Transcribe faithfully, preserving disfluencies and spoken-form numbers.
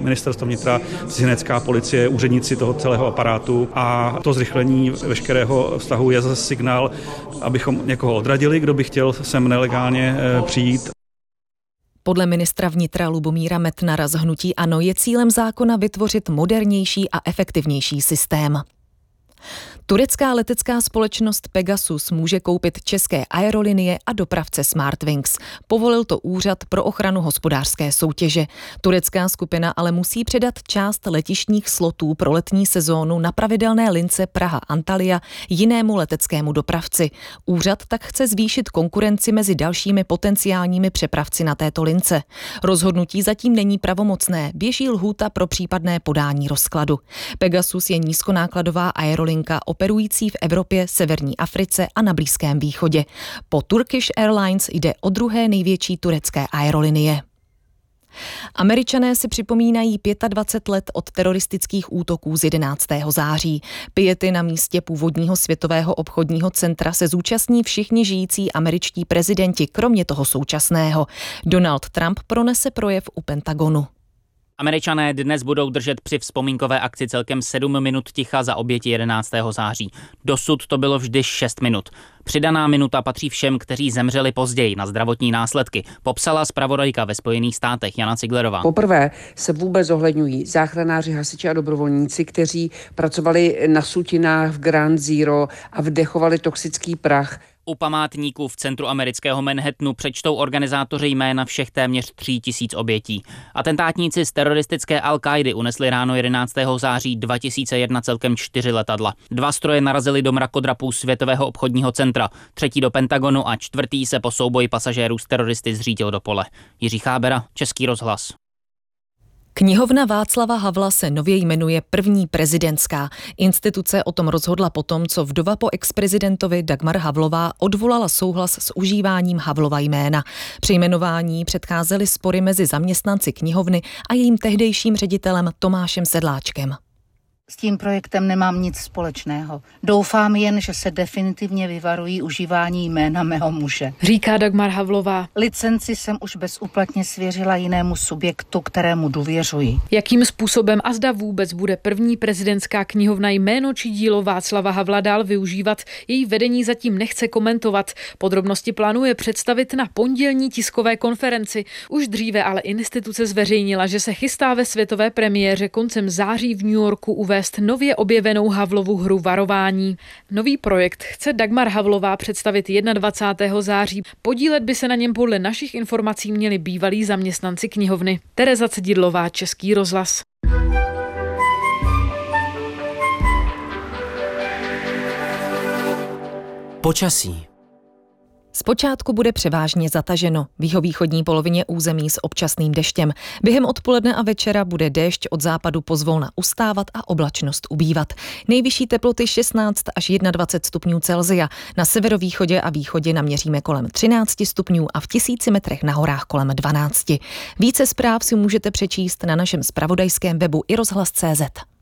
ministerstvo vnitra, cizinecká policie, úředníci toho celého aparátu a to zrychlení veškerého vztahu je zase signál, abychom někoho odradili, kdo by chtěl sem nelegálně přijít. Podle ministra vnitra Lubomíra Metnara z hnutí ANO je cílem zákona vytvořit modernější a efektivnější systém. Turecká letecká společnost Pegasus může koupit české aerolinie a dopravce Smartwings. Povolil to Úřad pro ochranu hospodářské soutěže. Turecká skupina ale musí předat část letištních slotů pro letní sezónu na pravidelné lince Praha-Antalya jinému leteckému dopravci. Úřad tak chce zvýšit konkurenci mezi dalšími potenciálními přepravci na této lince. Rozhodnutí zatím není pravomocné, běží lhůta pro případné podání rozkladu. Pegasus je nízkonákladová aerolinka operující v Evropě, severní Africe a na Blízkém východě. Po Turkish Airlines jde o druhé největší turecké aerolinie. Američané si připomínají dvacet pět let od teroristických útoků z jedenáctého září. Piety na místě původního Světového obchodního centra se zúčastní všichni žijící američtí prezidenti, kromě toho současného. Donald Trump pronese projev u Pentagonu. Američané dnes budou držet při vzpomínkové akci celkem sedm minut ticha za oběti jedenáctého září. Dosud to bylo vždy šest minut. Přidaná minuta patří všem, kteří zemřeli později na zdravotní následky, popsala zpravodajka ve Spojených státech Jana Ciglerová. Poprvé se vůbec zohledňují záchranáři, hasiči a dobrovolníci, kteří pracovali na sutinách v Ground Zero a vdechovali toxický prach. U památníků v centru amerického Manhattanu přečtou organizátoři jména všech téměř tří tisíc obětí. Atentátníci z teroristické Al-Káidy unesli ráno jedenáctého září dva tisíce jedna celkem čtyři letadla. Dva stroje narazily do mrakodrapů Světového obchodního centra, třetí do Pentagonu a čtvrtý se po souboji pasažérů s teroristy zřítil do pole. Jiří Chábera, Český rozhlas. Knihovna Václava Havla se nově jmenuje První prezidentská. Instituce o tom rozhodla potom, co vdova po exprezidentovi Dagmar Havlová odvolala souhlas s užíváním Havlova jména. Při jmenování předcházely spory mezi zaměstnanci knihovny a jejím tehdejším ředitelem Tomášem Sedláčkem. S tím projektem nemám nic společného. Doufám jen, že se definitivně vyvarují užívání jména mého muže. Říká Dagmar Havlová. Licenci jsem už bezúplatně svěřila jinému subjektu, kterému důvěřuji. Jakým způsobem a zda vůbec bude První prezidentská knihovna jméno či dílo Václava Havla dál využívat, její vedení zatím nechce komentovat. Podrobnosti plánuje představit na pondělní tiskové konferenci. Už dříve ale instituce zveřejnila, že se chystá ve světové premiéře koncem září v New Yorku uvést nově objevenou Havlovu hru Varování. Nový projekt chce Dagmar Havlová představit dvacátého prvního září. Podílet by se na něm podle našich informací měli bývalí zaměstnanci knihovny. Tereza Cedidlová, Český rozhlas. Počasí. Zpočátku bude převážně zataženo, v jihovýchodní polovině území s občasným deštěm. Během odpoledne a večera bude déšť od západu pozvolna ustávat a oblačnost ubývat. Nejvyšší teploty šestnáct až dvacet jedna stupňů Celsia. Na severovýchodě a východě naměříme kolem třináct stupňů a v tisíci metrech na horách kolem dvanáct. Více zpráv si můžete přečíst na našem zpravodajském webu i rozhlas tečka cé zet.